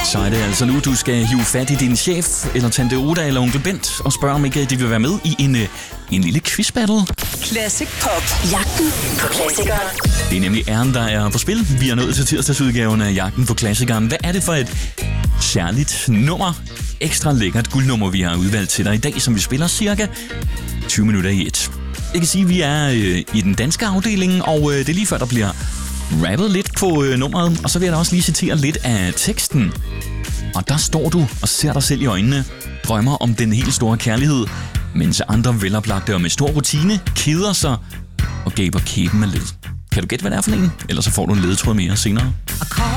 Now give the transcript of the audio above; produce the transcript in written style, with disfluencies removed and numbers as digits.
Så er det altså nu, du skal hive fat i din chef, eller tante Oda, eller onkel Bent, og spørge om ikke de vil være med i en lille quizbattle. Classic Pop. Jagten på klassikeren. Det er nemlig æren, der er på spil. Vi er nået til tirsdagsudgaven af Jagten på klassikeren. Hvad er det for et særligt nummer? Ekstra lækkert guldnummer, vi har udvalgt til dig i dag, som vi spiller cirka 20 minutter i et. Jeg kan sige, at vi er i den danske afdeling, og det er lige før, der bliver rappet lidt på nummeret. Og så vil jeg da også lige citere lidt af teksten. Og der står du og ser dig selv i øjnene, drømmer om den helt store kærlighed, mens andre veloplagte og med stor rutine keder sig og gaber kæben med led. Kan du gætte, hvad det er for en? Ellers så får du en ledetråd mere senere.